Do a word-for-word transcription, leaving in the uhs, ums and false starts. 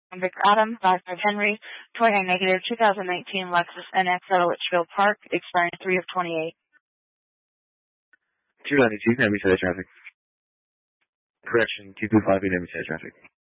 Victor Adam, five five Henry, twenty-nine negative, two thousand nineteen Lexus N X at Litchfield Park, expiring three of twenty-eight. two ninety-two, Navy Side traffic. Correction, two two five, Navy Side traffic.